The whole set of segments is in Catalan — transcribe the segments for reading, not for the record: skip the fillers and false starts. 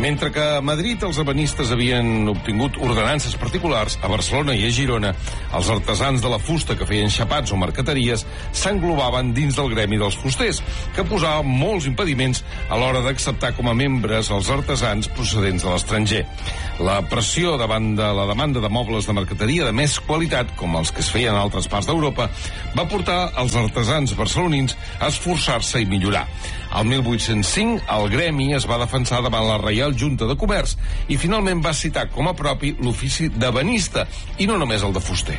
Mentre que a Madrid els ebenistes havien obtingut ordenances particulars, a Barcelona i a Girona els artesans de la fusta que feien xapats o marqueteries s'englobaven dins del gremi dels fusters, que posava molts impediments a l'hora d'acceptar com a membres els artesans procedents de l'estranger. La pressió davant de la demanda de mobles de marqueteria de més qualitat, com els que es feien a altres parts d'Europa, va portar els artesans barcelonins a esforçar-se i millorar. Al 1805, el gremi es va defensar davant la Reial Junta de Comerç i finalment va citar com a propi l'ofici d'ebenista, i no només el de fuster.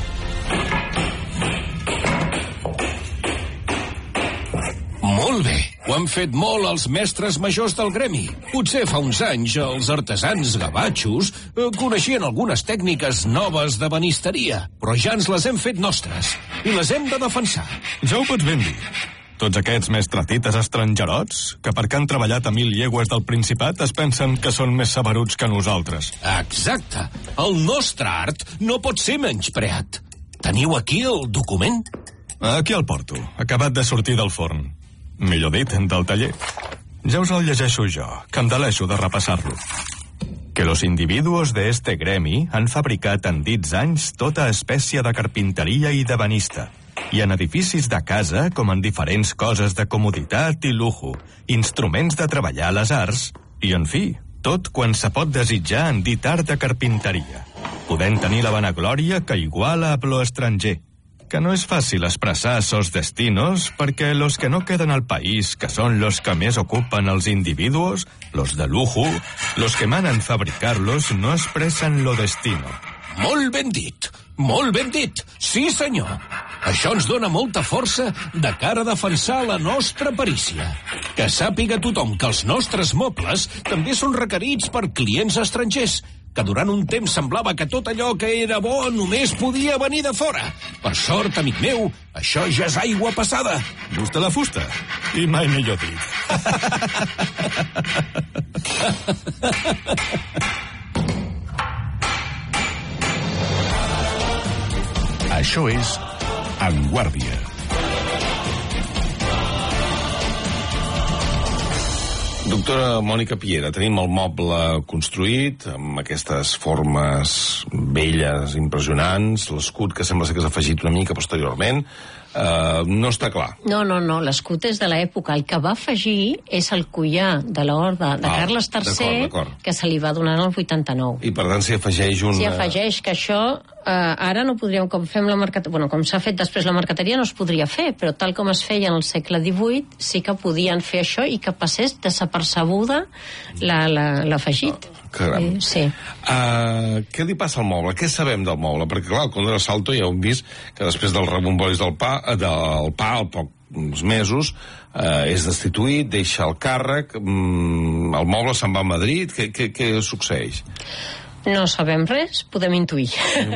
Molt bé, ho han fet molt els mestres majors del gremi. Potser fa uns anys els artesans gavatxos coneixien algunes tècniques noves d'ebenisteria, però ja ens les hem fet nostres i les hem de defensar. Ja ho pots ben dir. Tots aquests mestratites estrangerots, que perquè han treballat a 1000 llegües del Principat es pensen que són més saberuts que nosaltres. Exacte. El nostre art no pot ser menyspreat. Teniu aquí el document? Aquí el porto, acabat de sortir del forn. Millor dit, del taller. Ja us el llegeixo jo, que em deleixo de repassar-lo. Que los individuos de este gremi han fabricat en dits anys tota espècie de carpinteria i d'ebenista, i en edificis de casa com en diferents coses de comoditat i lujo, instruments de treballar les arts, i, en fi, tot quan se pot desitjar en dit art de carpinteria, podent tenir la vanaglòria que iguala a lo estranger, que no és fàcil expressar sos destinos perquè los que no queden al país, que són los que més ocupen els individuos, los de lujo, los que manen fabricarlos, no expressen lo destino. Molt ben dit, molt ben dit. Sí, senyor. Això ens dona molta força de cara a defensar la nostra perícia. Que sàpiga tothom que els nostres mobles també són requerits per clients estrangers, que durant un temps semblava que tot allò que era bo només podia venir de fora. Per sort, amic meu, això ja és aigua passada. Gusta la fusta? I mai millor dit. Això és En Guàrdia. Doctora Mònica Piera, tenim el moble construït, amb aquestes formes belles, impressionants, l'escut que sembla ser que s'ha afegit una mica posteriorment. No està clar. No, l'escut és de l'època. El que va afegir és el collar de l'orde de Carles III, que se li va donar en el 89. I per tant s'hi afegeix un... S'hi afegeix, que això ara no podríem, com fem la marqueteria, bueno, com s'ha fet després la marqueteria no es podria fer, però tal com es feia en el segle XVIII sí que podien fer això i que passés desapercebuda l'afegit. Caram. Sí. Què li passa al moble? Què sabem del moble? Perquè, clar, el conde de Salto ja hem vist que després dels rebombolis del pa, al pocs mesos, és destituït, deixa el càrrec, el moble se'n va a Madrid. Què succeeix? No sabem res, podem intuir.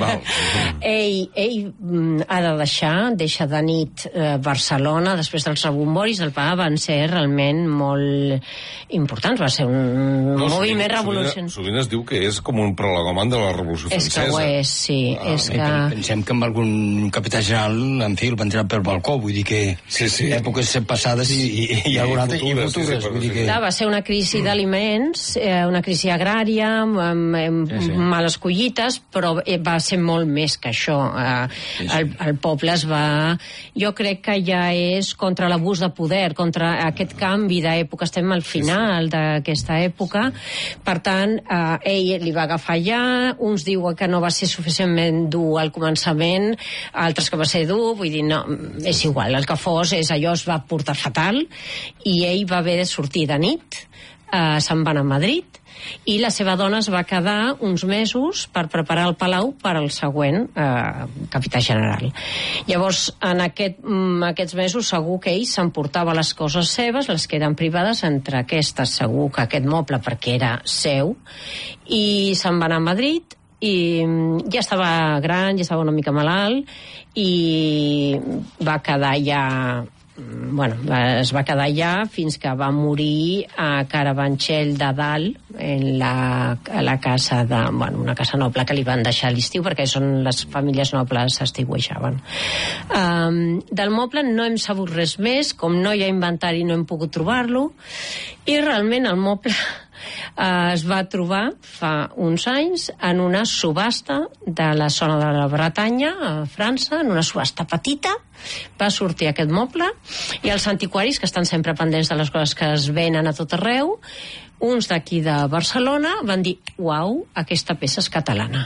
Ell ha de deixa de nit Barcelona, després dels rebombolis del pa, van ser realment molt importants, va ser un moviment revolucionari. Sovint es diu que és com un prolegomen de la Revolució Francesa. És que ho és, sí. Pensem que amb algun capità general, en fi, el van tirar pel balcó, vull dir que èpoques passades i alguna altra, i futures. Va ser una crisi d'aliments, una crisi agrària, males collites, però va ser molt més que això. El poble es va... Jo crec que ja és contra l'abús de poder, contra aquest canvi d'època. Estem al final d'aquesta època. Per tant, ell li va agafar allà. Uns diuen que no va ser suficientment dur al començament, altres que va ser dur. Vull dir, no, és igual. El que fos, allò es va portar fatal i ell va haver de sortir de nit. Se'n van a Madrid i la seva dona es va quedar uns mesos per preparar el palau per al següent capità general. Llavors, en aquests mesos segur que ell s'emportava les coses seves, les que eren privades, entre aquestes segur que aquest moble perquè era seu, i se'n va anar a Madrid i ja estava gran, ja estava una mica malalt i va quedar ja... es va quedar allà fins que va morir a Carabanchel de Dalt, a la casa una casa noble que li van deixar a l'estiu perquè són les famílies nobles s'estiuejaven. Del moble no hem sabut res més, com no hi ha inventari no hem pogut trobar-lo, i realment el moble es va trobar fa uns anys en una subhasta de la zona de la Bretanya, a França, en una subhasta petita, va sortir aquest moble, i els antiquaris, que estan sempre pendents de les coses que es venen a tot arreu, uns d'aquí de Barcelona van dir, uau, aquesta peça és catalana.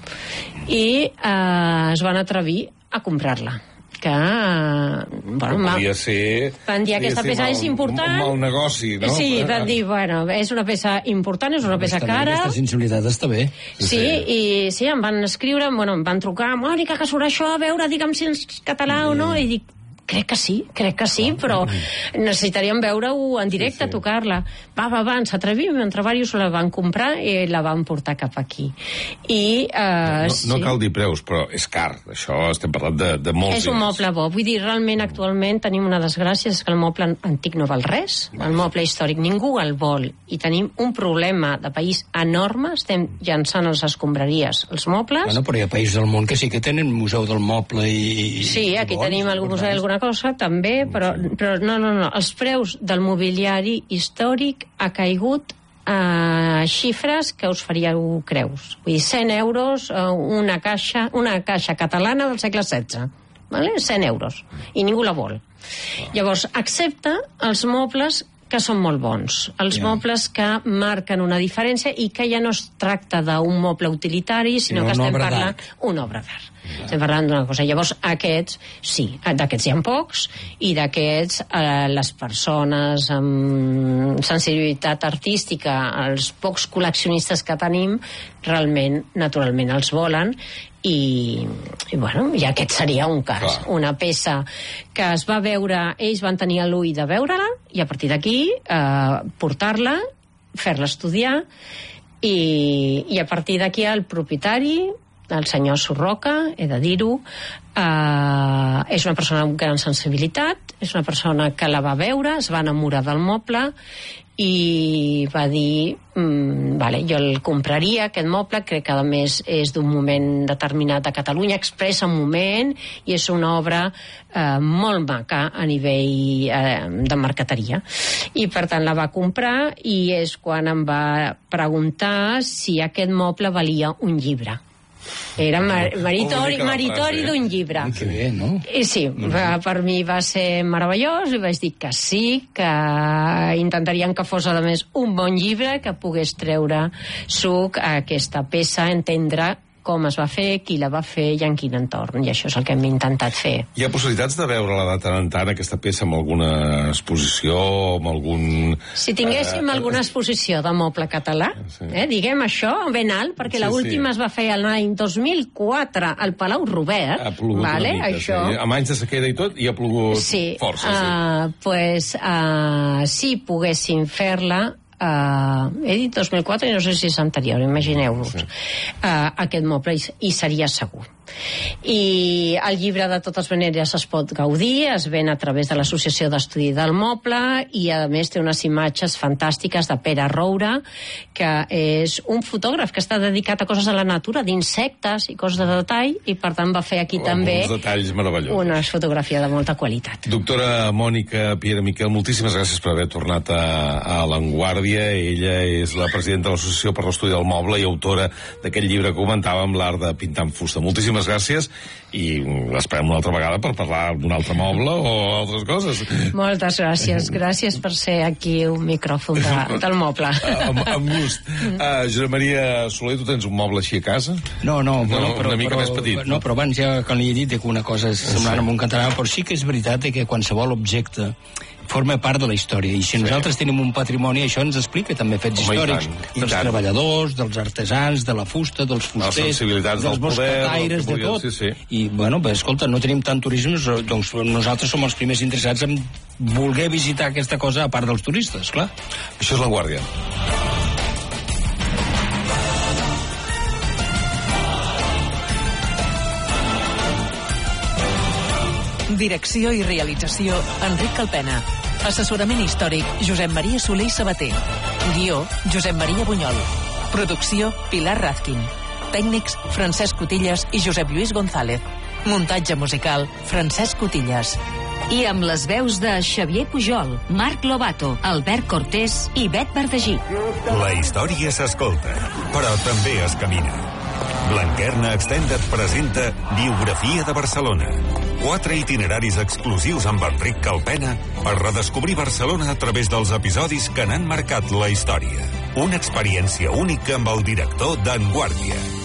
I es van atrevir a comprar-la. Que, podria ser... Van dir, aquesta peça és important. Un mal negoci, no? Sí, van dir, bueno, és una peça important, és una peça cara. Aquesta sensibilitat està bé. Sí, i sí, em van escriure, bueno, em van trucar, Mònica, que surt això, a veure, digue'm si és català o no, i dic, crec que sí, però necessitaríem veure-ho en directe, tocar-la. Va, ens atrevim, entre diversos la van comprar i la van portar cap aquí. I, no cal dir preus, però és car, això estem parlant de molts diners. És un moble bo, vull dir, realment actualment tenim una desgràcia, és que el moble antic no val res, el moble històric ningú el vol, i tenim un problema de país enorme, estem llançant les escombraries, els mobles... Bueno, però hi ha països del món que sí que tenen museu del moble i... Sí, aquí tenim algun museu d'alguna cosa, també, però no, els preus del mobiliari històric ha caigut a xifres que us faríeu creus. Vull dir, 100 euros una caixa catalana del segle XVI. Vale? 100 euros. I ningú la vol. Llavors, accepta els mobles que són molt bons. Els mobles que marquen una diferència i que ja no es tracta d'un moble utilitari, sinó que estem parlant d'una obra d'art. Estem parlant d'una cosa. Llavors, aquests, sí, d'aquests hi ha pocs, i d'aquests les persones amb sensibilitat artística, els pocs col·leccionistes que tenim, realment, naturalment, els volen, i bueno, i aquest seria un cas. Clar. Una peça que es va veure, ells van tenir l'ull de veure-la, i a partir d'aquí portar-la, fer-la estudiar, i a partir d'aquí el propietari, el senyor Surroca, he de dir-ho, és una persona amb gran sensibilitat, és una persona que la va veure, es va enamorar del moble i va dir, vale, jo el compraria, aquest moble, crec que a més és d'un moment determinat de Catalunya, expressa un moment i és una obra molt maca a nivell de marqueteria. I per tant la va comprar, i és quan em va preguntar si aquest moble valia un llibre. Era meritori d'un llibre. Que bé, no? I sí, per mi va ser meravellós, i vaig dir que sí, que intentaríem que fos, a més, un bon llibre que pogués treure suc a aquesta peça, entendre com es va fer, qui la va fer i en quin entorn, i això és el que hem intentat fer. Hi ha possibilitats de veure-la de tant en tant, aquesta peça, amb alguna exposició, amb algun... Si tinguéssim alguna exposició de moble català, diguem això, ben alt, perquè l'última es va fer l'any 2004 al Palau Robert. Ha plogut una mica, això. Sí. Amb anys de sequera i tot, i ha plogut força. Si poguéssim fer-la, he dit 2004 i no sé si és anterior, imagineu-vos. Aquest moble hi seria segur. I el llibre de totes maneres es pot gaudir, es ven a través de l'Associació d'Estudi del Moble, i a més té unes imatges fantàstiques de Pere Roura, que és un fotògraf que està dedicat a coses de la natura, d'insectes i coses de detall, i per tant va fer aquí també una fotografia de molta qualitat. Doctora Mònica Piera Miquel, moltíssimes gràcies per haver tornat a L'Anguàrdia. Ella és la presidenta de l'Associació per l'Estudi del Moble i autora d'aquest llibre que comentàvem, L'art de pintar amb fusta. Moltíssimes gràcies, i l'esperem una altra vegada per parlar d'un altre moble o altres coses. Moltes gràcies. Gràcies per ser aquí un micròfon del moble. Amb gust. Josep Maria Soler, tu tens un moble així a casa? No, una mica més petit. No, però abans ja que li he dit que una cosa és semblant amb un català, però sí que és veritat que qualsevol objecte forma part de la història, i si nosaltres tenim un patrimoni, això ens explica també fets històrics dels treballadors, dels artesans, de la fusta, dels fusters, dels boscataires, de tot. I, bueno, escolta, no tenim tant turisme, doncs nosaltres som els primers interessats en voler visitar aquesta cosa a part dels turistes, clar. Això és L'Anguàrdia. Direcció i realització, Enric Calpena. Assessorament històric, Josep Maria Soler i Sabater. Guió, Josep Maria Bunyol. Producció, Pilar Razkin. Tècnics, Francesc Cotillas i Josep Lluís González. Muntatge musical, Francesc Cotillas. I amb les veus de Xavier Pujol, Marc Lobato, Albert Cortés i Bet Verdagí. La història s'escolta, però també es camina. Blanquerna Extended presenta Biografia de Barcelona. 4 itineraris exclusius amb Enric Calpena per redescobrir Barcelona a través dels episodis que n'han marcat la història. Una experiència única amb el director d'En Guàrdia.